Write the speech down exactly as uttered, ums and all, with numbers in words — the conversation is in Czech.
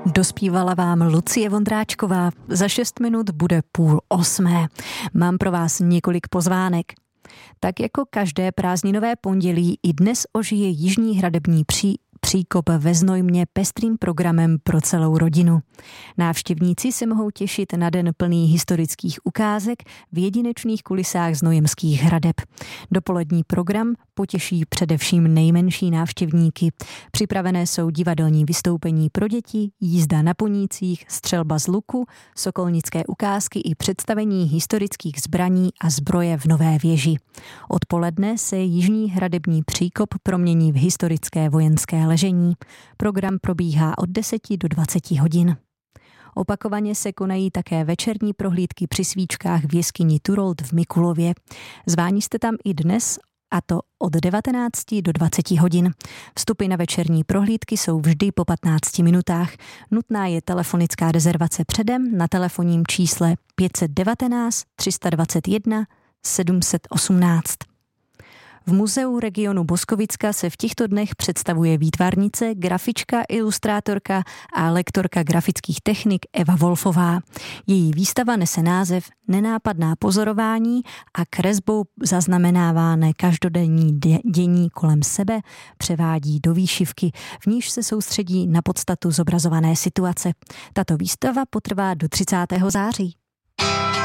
Dospívala vám Lucie Vondráčková. Za šest minut bude půl osmé. Mám pro vás několik pozvánek. Tak jako každé prázdninové pondělí i dnes ožije Jižní hradební pří, příkop ve Znojmě pestrým programem pro celou rodinu. Návštěvníci se mohou těšit na den plný historických ukázek v jedinečných kulisách znojemských hradeb. Dopolední program potěší především nejmenší návštěvníky. Připravené jsou divadelní vystoupení pro děti, jízda na ponících, střelba z luku, sokolnické ukázky i představení historických zbraní a zbroje v Nové věži. Odpoledne se Jižní hradební příkop promění v historické vojenské ležení. Program probíhá od deseti do dvaceti hodin. Opakovaně se konají také večerní prohlídky při svíčkách v jeskyni Turold v Mikulově. Zváni jste tam i dnes, a to od devatenácti do dvaceti hodin. Vstupy na večerní prohlídky jsou vždy po patnácti minutách. Nutná je telefonická rezervace předem na telefonním čísle pět set devatenáct tři sta dvacet jedna sedm set osmnáct. V muzeu regionu Boskovicka se v těchto dnech představuje výtvarnice, grafička, ilustrátorka a lektorka grafických technik Eva Wolfová. Její výstava nese název Nenápadná pozorování a kresbou zaznamenávané každodenní dění kolem sebe převádí do výšivky, v níž se soustředí na podstatu zobrazované situace. Tato výstava potrvá do třicátého září.